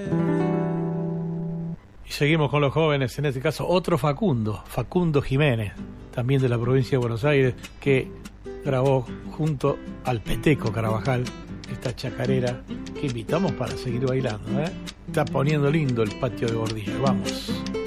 Y seguimos con los jóvenes, en este caso otro Facundo Jiménez, también de la provincia de Buenos Aires, que grabó junto al Peteco Carabajal esta chacarera que invitamos para seguir bailando, ¿eh? Está poniendo lindo el patio de Gordillo. Vamos.